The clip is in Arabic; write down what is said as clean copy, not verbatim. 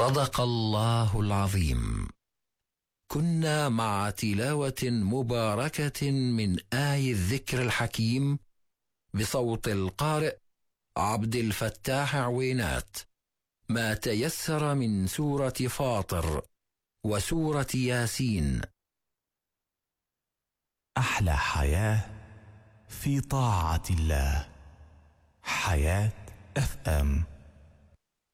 صدق الله العظيم. كنا مع تلاوة مباركة من آي الذكر الحكيم بصوت القارئ عبد الفتاح عوينات، ما تيسر من سورة فاطر وسورة ياسين. أحلى حياة في طاعة الله. حياة FM.